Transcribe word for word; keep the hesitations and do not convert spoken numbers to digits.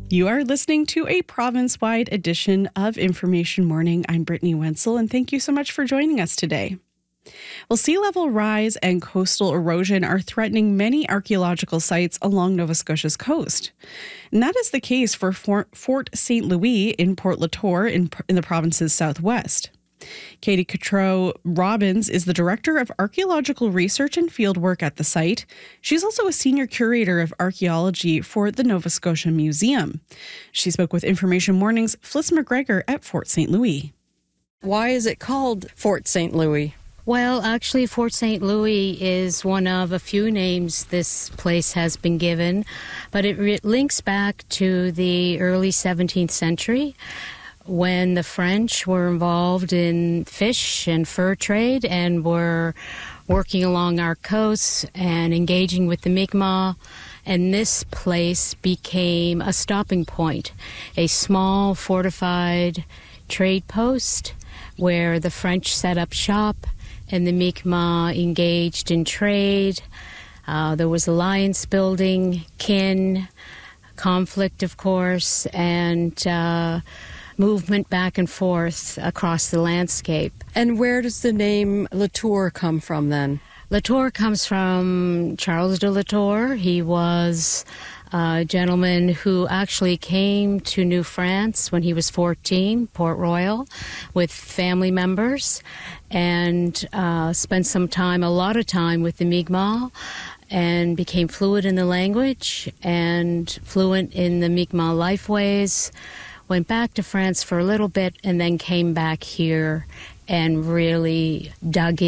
You are listening to a province-wide edition of Information Morning. I'm Brittany Wenzel, and thank you so much for joining us today. Well, sea level rise and coastal erosion are threatening many archaeological sites along Nova Scotia's coast. And that is the case for Fort Saint Louis in Port Latour in, in the province's southwest. Katie Cotreau-Robbins is the Director of Archaeological Research and Fieldwork at the site. She's also a Senior Curator of Archaeology for the Nova Scotia Museum. She spoke with Information Morning's Fliss McGregor at Fort Saint Louis. Why is it called Fort Saint Louis? Well, actually, Fort Saint Louis is one of a few names this place has been given, but it re- links back to the early seventeenth century when the French were involved in fish and fur trade and were working along our coasts and engaging with the Mi'kmaq. And this place became a stopping point, a small fortified trade post where the French set up shop and the Mi'kmaq engaged in trade. Uh, there was alliance building, kin, conflict, of course, and uh, movement back and forth across the landscape. And where does the name Latour come from then? Latour comes from Charles de Latour. He was a gentleman who actually came to New France when he was fourteen, Port Royal, with family members, and uh, spent some time, a lot of time with the Mi'kmaq, and became fluent in the language and fluent in the Mi'kmaq lifeways. Went back to France for a little bit and then came back here and really dug in.